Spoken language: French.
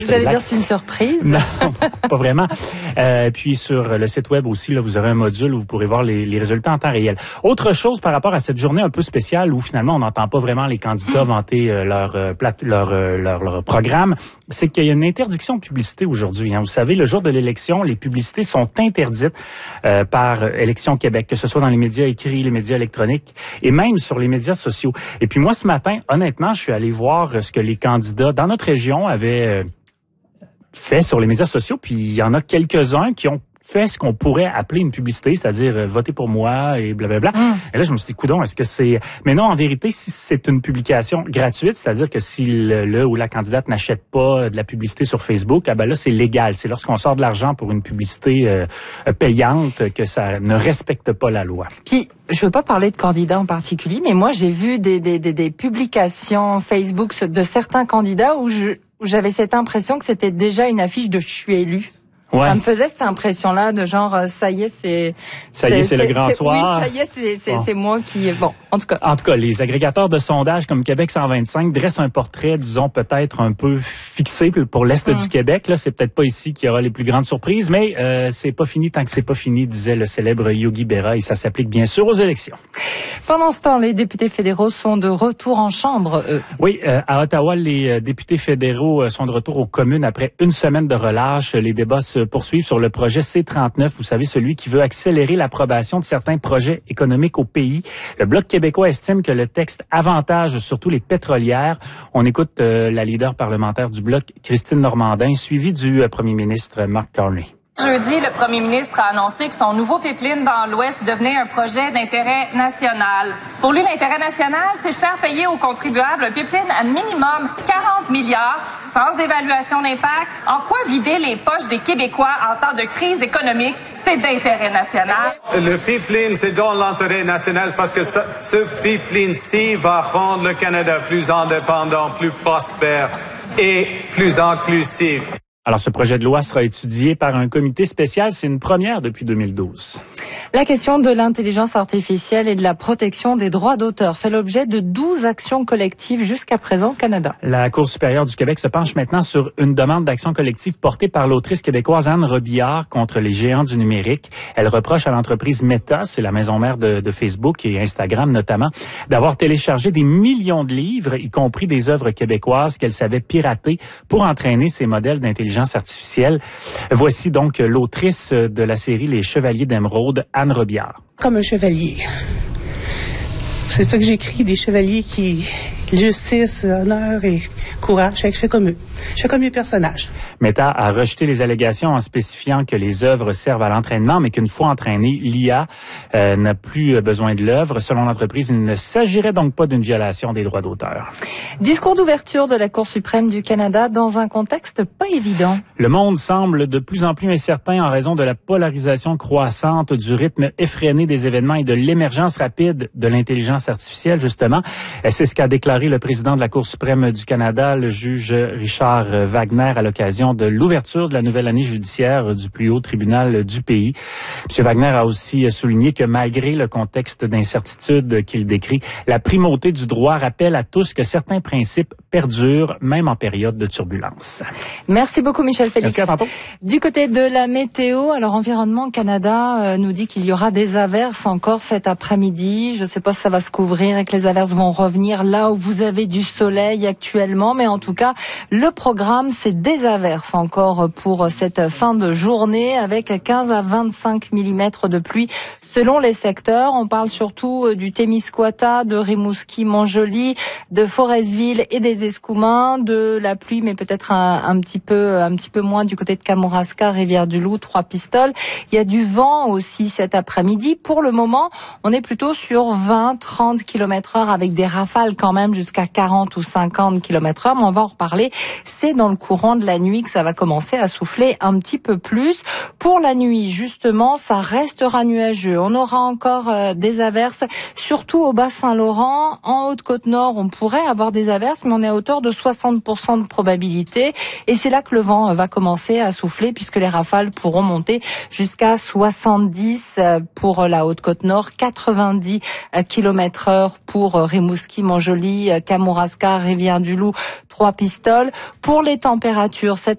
J'allais dire c'est une surprise. Non, pas vraiment. Puis sur le site web aussi, là, vous aurez un module où vous pourrez voir les résultats en temps réel. Autre chose par rapport à cette journée un peu spéciale où finalement on n'entend pas vraiment les candidats vanter leur programme, c'est qu'il y a une interdiction de publicité aujourd'hui. Hein. Vous savez, le jour de l'élection, les publicités sont interdites par Élections Québec, que ce soit dans les médias écrits, les médias électroniques et même sur les médias sociaux. Et puis moi, ce matin, honnêtement, je suis allé voir ce que les candidats dans notre région avaient fait sur les médias sociaux, puis il y en a quelques-uns qui ont fait ce qu'on pourrait appeler une publicité, c'est-à-dire votez pour moi et blablabla. Et là, je me suis dit, coudonc, est-ce que c'est... Mais non, en vérité, si c'est une publication gratuite, c'est-à-dire que si le ou la candidate n'achète pas de la publicité sur Facebook, ah ben là, c'est légal. C'est lorsqu'on sort de l'argent pour une publicité payante que ça ne respecte pas la loi. Puis, je veux pas parler de candidats en particulier, mais moi, j'ai vu des publications Facebook de certains candidats où j'avais cette impression que c'était déjà une affiche de « je suis élu ». Ouais. Ça me faisait cette impression-là de genre ça y est, c'est le grand soir. Oui, ça y est, c'est moi qui bon. En tout cas, les agrégateurs de sondages comme Québec 125 dressent un portrait, disons peut-être un peu fixé pour l'est du Québec. Là, c'est peut-être pas ici qu'il y aura les plus grandes surprises, mais c'est pas fini tant que c'est pas fini, disait le célèbre Yogi Berra, et ça s'applique bien sûr aux élections. Pendant ce temps, les députés fédéraux sont de retour en chambre, eux. Oui, à Ottawa, les députés fédéraux sont de retour aux communes après une semaine de relâche. Les débats se poursuivre sur le projet C-39, vous savez, celui qui veut accélérer l'approbation de certains projets économiques au pays. Le Bloc québécois estime que le texte avantage surtout les pétrolières. On écoute la leader parlementaire du Bloc, Christine Normandin, suivie du premier ministre Mark Carney. Jeudi, le premier ministre a annoncé que son nouveau pipeline dans l'Ouest devenait un projet d'intérêt national. Pour lui, l'intérêt national, c'est de faire payer aux contribuables un pipeline à minimum 40 milliards, sans évaluation d'impact. En quoi vider les poches des Québécois en temps de crise économique, c'est d'intérêt national? Le pipeline, c'est dans l'intérêt national parce que ce pipeline-ci va rendre le Canada plus indépendant, plus prospère et plus inclusif. Alors, ce projet de loi sera étudié par un comité spécial. C'est une première depuis 2012. La question de l'intelligence artificielle et de la protection des droits d'auteur fait l'objet de 12 actions collectives jusqu'à présent au Canada. La Cour supérieure du Québec se penche maintenant sur une demande d'action collective portée par l'autrice québécoise Anne Robillard contre les géants du numérique. Elle reproche à l'entreprise Meta, c'est la maison mère de Facebook et Instagram notamment, d'avoir téléchargé des millions de livres, y compris des œuvres québécoises qu'elle savait pirater pour entraîner ses modèles d'intelligence artificielle. Voici donc l'autrice de la série Les Chevaliers d'Émeraude, Anne Robillard. Comme un chevalier. C'est ça que j'écris, des chevaliers qui... justice, honneur et courage. Je fais comme eux. Je fais comme mes personnages. Meta a rejeté les allégations en spécifiant que les œuvres servent à l'entraînement, mais qu'une fois entraînée, l'IA n'a plus besoin de l'œuvre. Selon l'entreprise, il ne s'agirait donc pas d'une violation des droits d'auteur. Discours d'ouverture de la Cour suprême du Canada dans un contexte pas évident. Le monde semble de plus en plus incertain en raison de la polarisation croissante, du rythme effréné des événements et de l'émergence rapide de l'intelligence artificielle, justement. C'est ce qu'a déclaré le président de la Cour suprême du Canada, le juge Richard Wagner, à l'occasion de l'ouverture de la nouvelle année judiciaire du plus haut tribunal du pays. M. Wagner a aussi souligné que malgré le contexte d'incertitude qu'il décrit, la primauté du droit rappelle à tous que certains principes perdurent, même en période de turbulence. Merci beaucoup, Michel Félix. Merci, à tantôt. Du côté de la météo, alors Environnement Canada nous dit qu'il y aura des averses encore cet après-midi. Je ne sais pas si ça va se couvrir et que les averses vont revenir là où vous avez du soleil actuellement, mais en tout cas, le programme, c'est des averses encore pour cette fin de journée avec 15 à 25 mm de pluie selon les secteurs. On parle surtout du Témiscouata, de Rimouski-Montjoly, de Forestville et des Escoumins, de la pluie, mais peut-être un petit peu moins du côté de Kamouraska, Rivière-du-Loup, Trois-Pistoles. Il y a du vent aussi cet après-midi. Pour le moment, on est plutôt sur 20-30 km/h avec des rafales quand même jusqu'à 40 ou 50 km/h, mais on va en reparler. C'est dans le courant de la nuit que ça va commencer à souffler un petit peu plus. Pour la nuit, justement, ça restera nuageux. On aura encore des averses, surtout au Bas-Saint-Laurent. En Haute-Côte-Nord, on pourrait avoir des averses, mais on est à hauteur de 60% de probabilité. Et c'est là que le vent va commencer à souffler, puisque les rafales pourront monter jusqu'à 70 pour la Haute-Côte-Nord, 90 km/h pour Rimouski, Montjoly, Kamouraska, Rivière-du-Loup, Trois-Pistoles. Pour les températures, cet